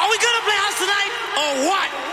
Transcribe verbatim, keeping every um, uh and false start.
Are we gonna play house tonight or what?